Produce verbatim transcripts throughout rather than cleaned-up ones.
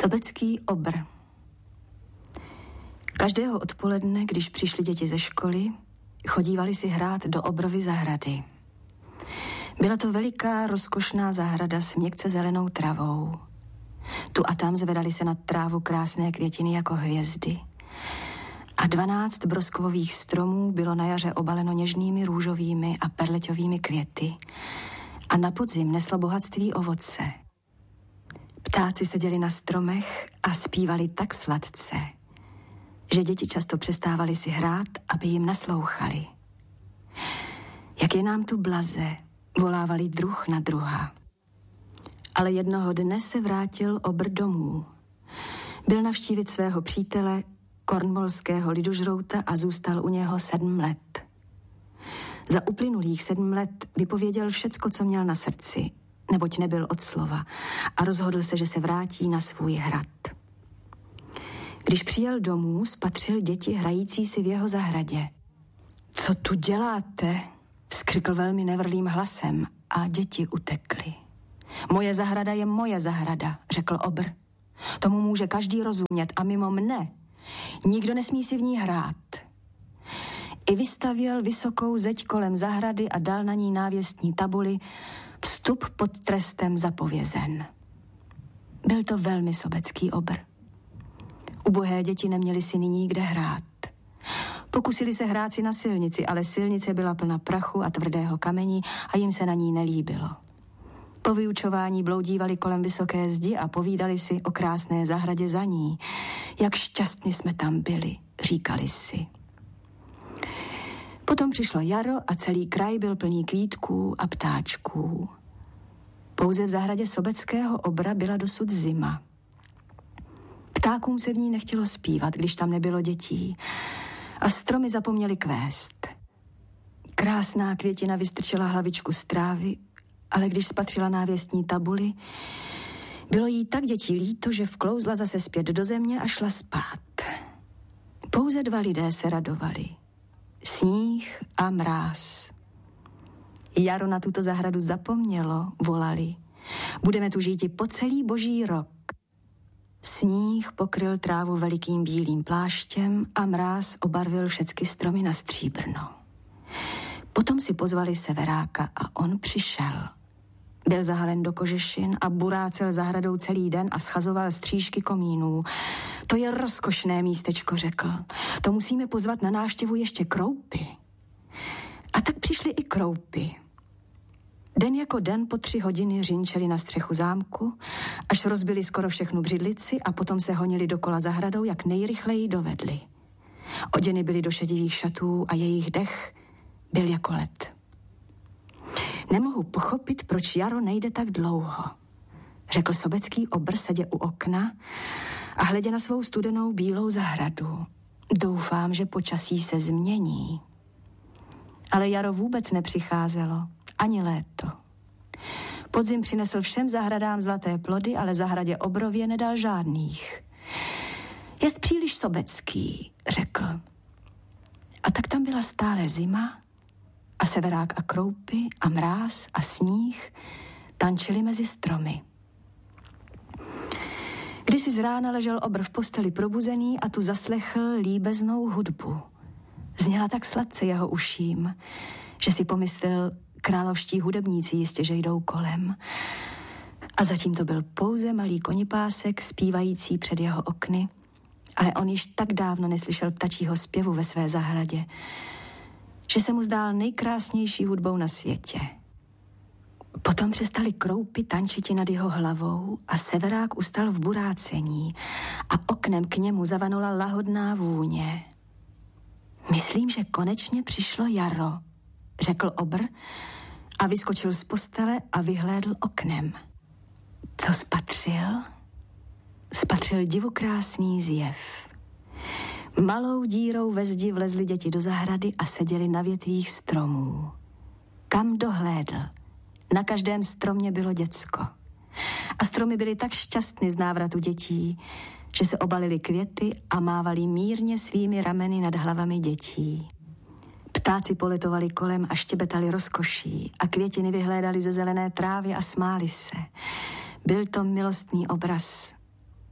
Sobecký obr. Každého odpoledne, když přišly děti ze školy, chodívali si hrát do obrovy zahrady. Byla to veliká, rozkošná zahrada s měkce zelenou travou. Tu a tam zvedaly se nad trávu krásné květiny jako hvězdy. A dvanáct broskovových stromů bylo na jaře obaleno něžnými růžovými a perleťovými květy. A na podzim neslo bohatství ovoce. Ptáci seděli na stromech a zpívali tak sladce, že děti často přestávali si hrát, aby jim naslouchali. Jak je nám tu blaze, volávali druh na druha. Ale jednoho dne se vrátil obr domů. Byl navštívit svého přítele, kornwallského lidožrouta, a zůstal u něho sedm let. Za uplynulých sedm let vypověděl všecko, co měl na srdci, neboť nebyl od slova, a rozhodl se, že se vrátí na svůj hrad. Když přijel domů, spatřil děti hrající si v jeho zahradě. Co tu děláte? Vzkřikl velmi nevrlým hlasem a děti utekly. Moje zahrada je moje zahrada, řekl obr. Tomu může každý rozumět a mimo mne nikdo nesmí si v ní hrát. I vystavěl vysokou zeď kolem zahrady a dal na ní návěstní tabuli vstup pod trestem zapovězen. Byl to velmi sobecký obr. Ubohé děti neměly si nyní kde hrát. Pokusili se hrát si na silnici, ale silnice byla plna prachu a tvrdého kamení a jim se na ní nelíbilo. Po vyučování bloudívali kolem vysoké zdi a povídali si o krásné zahradě za ní. Jak šťastní jsme tam byli, říkali si. Potom přišlo jaro a celý kraj byl plný kvítků a ptáčků. Pouze v zahradě sobeckého obra byla dosud zima. Ptákům se v ní nechtělo zpívat, když tam nebylo dětí, a stromy zapomněly kvést. Krásná květina vystrčila hlavičku z trávy, ale když spatřila návěstní tabuli, bylo jí tak dětí líto, že vklouzla zase zpět do země a šla spát. Pouze dva lidé se radovali. Sníh a mráz. Jaro na tuto zahradu zapomnělo, volali. Budeme tu žít i po celý boží rok. Sníh pokryl trávu velikým bílým pláštěm a mráz obarvil všecky stromy na stříbrno. Potom si pozvali severáka a on přišel. Byl zahalen do kožešin a burácel zahradou celý den a schazoval střížky komínů. To je rozkošné místečko, řekl. To musíme pozvat na návštěvu ještě kroupy. A tak přišli i kroupy. Den jako den po tři hodiny řinčeli na střechu zámku, až rozbili skoro všechnu břidlici a potom se honili dokola zahradou, jak nejrychleji dovedli. Oděny byly do šedivých šatů a jejich dech byl jako led. Nemohu pochopit, proč jaro nejde tak dlouho, řekl sobecký obr sedě u okna a hledě na svou studenou bílou zahradu. Doufám, že počasí se změní. Ale jaro vůbec nepřicházelo, ani léto. Podzim přinesl všem zahradám zlaté plody, ale zahradě obrově nedal žádných. Jest příliš sobecký, řekl. A tak tam byla stále zima a severák a kroupy a mráz a sníh tančili mezi stromy. Kdysi z rána ležel obr v posteli probuzený a tu zaslechl líbeznou hudbu. Zněla tak sladce jeho uším, že si pomyslel, královští hudebníci jistě, že jdou kolem. A zatím to byl pouze malý konipásek zpívající před jeho okny, ale on již tak dávno neslyšel ptačího zpěvu ve své zahradě, že se mu zdál nejkrásnější hudbou na světě. Potom přestali kroupy tančiti nad jeho hlavou a severák ustal v burácení a oknem k němu zavanula lahodná vůně. Myslím, že konečně přišlo jaro, řekl obr a vyskočil z postele a vyhlédl oknem. Co spatřil? Spatřil divokrásný zjev. Malou dírou ve zdi vlezly děti do zahrady a seděli na větvích stromů. Kam dohlédl? Na každém stromě bylo děcko. A stromy byly tak šťastny z návratu dětí, že se obalily květy a mávali mírně svými rameny nad hlavami dětí. Ptáci poletovali kolem a štěbetali rozkoší a květiny vyhlédali ze zelené trávy a smáli se. Byl to milostný obraz.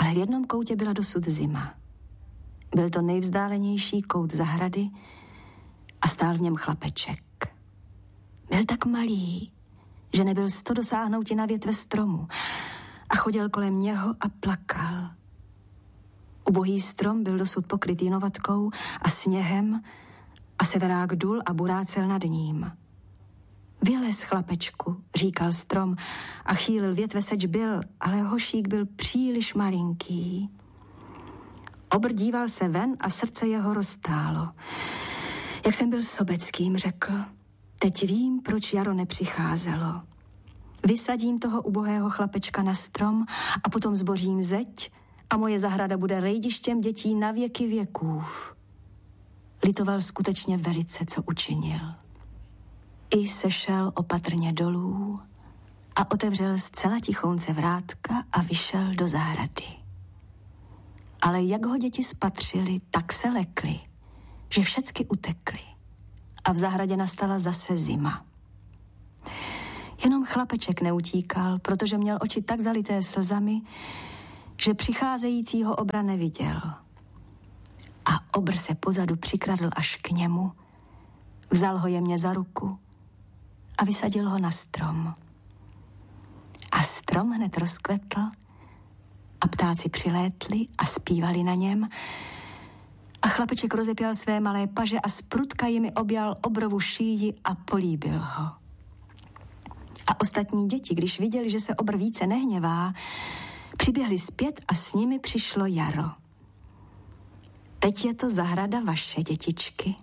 Ale v jednom koutě byla dosud zima. Byl to nejvzdálenější kout zahrady a stál v něm chlapeček. Byl tak malý, že nebyl sto dosáhnouti na větve stromu a chodil kolem něho a plakal. Ubohý strom byl dosud pokrytý novatkou a sněhem a severák dul a burácel nad ním. Vylez, chlapečku, říkal strom a chýlil větve, seč byl, ale hošík byl příliš malinký. Obr díval se ven a srdce jeho roztálo. Jak jsem byl sobeckým, řekl, teď vím, proč jaro nepřicházelo. Vysadím toho ubohého chlapečka na strom a potom zbořím zeď a moje zahrada bude rejdištěm dětí na věky věkův. Litoval skutečně velice, co učinil. I sešel opatrně dolů a otevřel zcela tichounce vrátka a vyšel do zahrady. Ale jak ho děti spatřili, tak se lekli, že všecky utekli a v zahradě nastala zase zima. Jenom chlapeček neutíkal, protože měl oči tak zalité slzami, že přicházejícího obra neviděl. A obr se pozadu přikradl až k němu, vzal ho jemně za ruku a vysadil ho na strom. A strom hned rozkvetl a ptáci přilétli a zpívali na něm a chlapeček rozepěl své malé paže a zprutka jimi objal obrovu šíji a políbil ho. A ostatní děti, když viděli, že se obr více nehněvá, přiběhli zpět a s nimi přišlo jaro. Teď je to zahrada vaše, dětičky,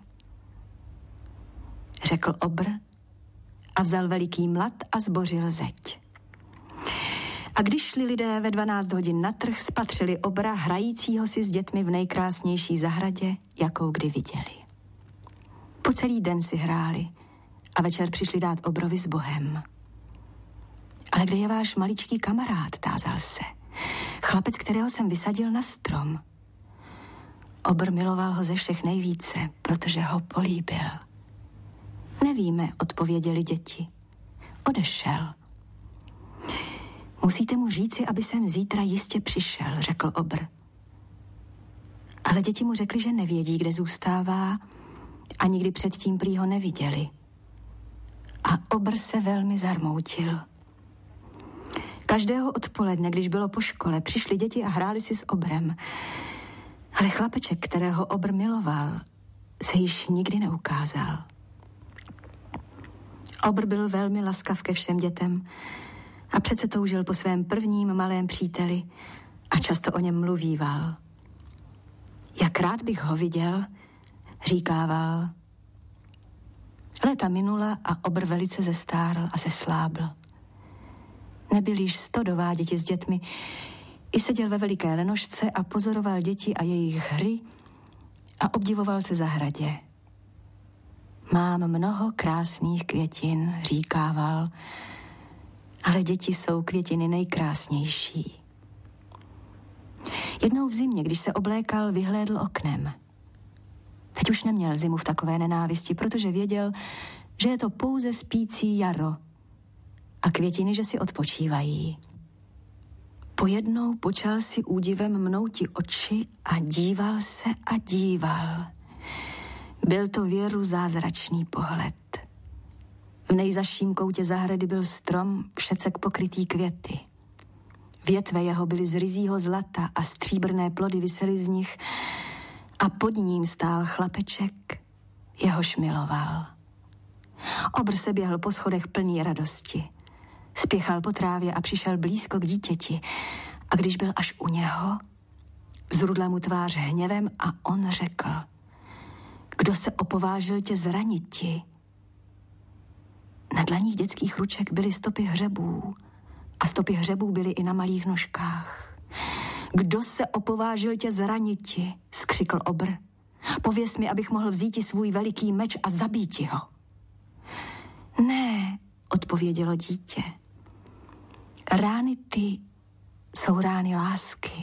řekl obr a vzal veliký mlad a zbořil zeď. A když šli lidé ve dvanáct hodin na trh, spatřili obra hrajícího si s dětmi v nejkrásnější zahradě, jakou kdy viděli. Po celý den si hráli a večer přišli dát obrovi s Bohem. Ale kde je váš maličký kamarád, tázal se. Chlapec, kterého jsem vysadil na strom. Obr miloval ho ze všech nejvíce, protože ho políbil. Nevíme, odpověděli děti. Odešel. Musíte mu říci, aby sem zítra jistě přišel, řekl obr. Ale děti mu řekli, že nevědí, kde zůstává a nikdy předtím prý ho neviděli. A obr se velmi zarmoutil. Každého odpoledne, když bylo po škole, přišli děti a hráli si s obrem. Ale chlapeček, kterého obr miloval, se již nikdy neukázal. Obr byl velmi laskav ke všem dětem a přece toužil po svém prvním malém příteli a často o něm mluvíval. Jak rád bych ho viděl, říkával. Léta minula a obr velice zestárl a zeslábl. Nebyl již sto dováděti s dětmi, i seděl ve veliké lenošce a pozoroval děti a jejich hry a obdivoval se zahradě. Mám mnoho krásných květin, říkával, ale děti jsou květiny nejkrásnější. Jednou v zimě, když se oblékal, vyhlédl oknem. Teď už neměl zimu v takové nenávisti, protože věděl, že je to pouze spící jaro a květiny, že si odpočívají. Pojednou počal si údivem mnouti oči a díval se a díval. Byl to věru zázračný pohled. V nejzaším koutě zahrady byl strom všecek pokrytý květy. Větve jeho byly z ryzího zlata a stříbrné plody visely z nich a pod ním stál chlapeček, jehož miloval. Obr se běhl po schodech plný radosti. Spěchal po trávě a přišel blízko k dítěti a když byl až u něho, zrudla mu tvář hněvem a on řekl: Kdo se opovážil tě zraniti? Na dlaních dětských ruček byly stopy hřebů a stopy hřebů byly i na malých nožkách. Kdo se opovážil tě zraniti? Skřikl obr. Pověz mi, abych mohl vzíti svůj veliký meč a zabíti ho. Ne, odpovědělo dítě. Rány ty jsou rány lásky.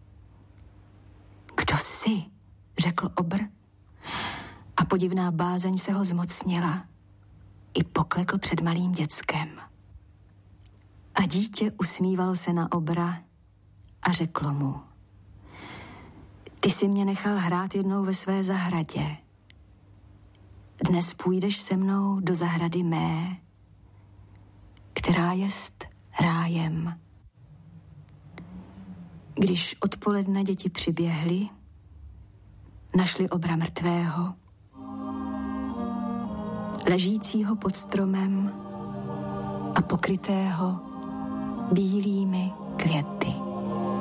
Kdo jsi? Řekl obr. A podivná bázeň se ho zmocnila. I poklekl před malým děckem. A dítě usmívalo se na obra a řeklo mu: Ty jsi mě nechal hrát jednou ve své zahradě. Dnes půjdeš se mnou do zahrady mé, která jest rájem. Když odpoledne děti přiběhly, našli obra mrtvého, ležícího pod stromem a pokrytého bílými květy.